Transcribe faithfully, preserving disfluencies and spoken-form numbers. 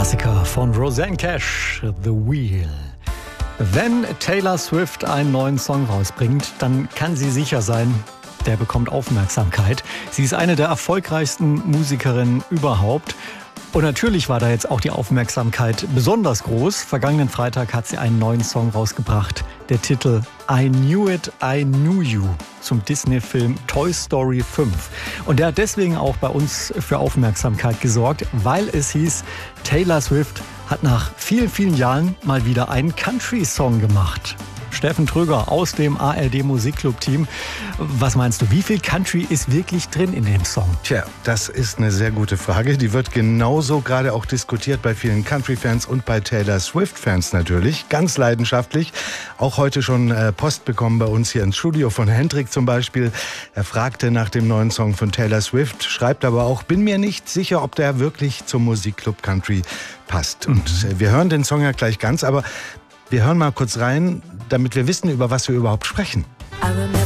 Klassiker von Rosanne Cash, The Wheel. Wenn Taylor Swift einen neuen Song rausbringt, dann kann sie sicher sein, der bekommt Aufmerksamkeit. Sie ist eine der erfolgreichsten Musikerinnen überhaupt. Und natürlich war da jetzt auch die Aufmerksamkeit besonders groß. Vergangenen Freitag hat sie einen neuen Song rausgebracht. Der Titel I Knew It, I Knew You zum Disney-Film Toy Story fünf. Und der hat deswegen auch bei uns für Aufmerksamkeit gesorgt, weil es hieß, Taylor Swift hat nach vielen, vielen Jahren mal wieder einen Country-Song gemacht. Steffen Tröger aus dem A R D Musikclub-Team. Was meinst du, wie viel Country ist wirklich drin in dem Song? Tja, das ist eine sehr gute Frage. Die wird genauso gerade auch diskutiert bei vielen Country-Fans und bei Taylor Swift-Fans natürlich. Ganz leidenschaftlich. Auch heute schon äh, Post bekommen bei uns hier ins Studio von Hendrik zum Beispiel. Er fragte nach dem neuen Song von Taylor Swift, schreibt aber auch, bin mir nicht sicher, ob der wirklich zum Musikclub Country passt. Mhm. Und äh, wir hören den Song ja gleich ganz, aber wir hören mal kurz rein, damit wir wissen, über was wir überhaupt sprechen.